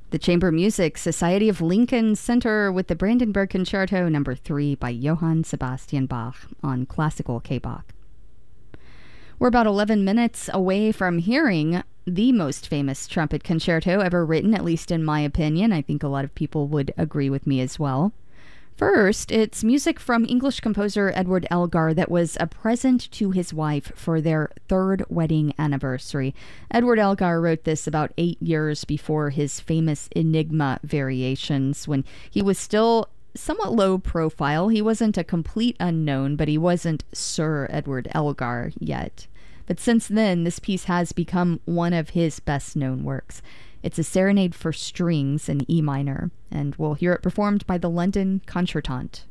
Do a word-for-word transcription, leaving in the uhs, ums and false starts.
The Chamber Music Society of Lincoln Center with the Brandenburg Concerto number three by Johann Sebastian Bach on Classical K-Bach. We're about eleven minutes away from hearing the most famous trumpet concerto ever written, at least in my opinion. I think a lot of people would agree with me as well. First, it's music from English composer Edward Elgar that was a present to his wife for their third wedding anniversary. Edward Elgar wrote this about eight years before his famous Enigma variations, when he was still somewhat low profile. He wasn't a complete unknown, but he wasn't Sir Edward Elgar yet. But since then, this piece has become one of his best-known works. It's a serenade for strings in E minor, and we'll hear it performed by the London Concertant.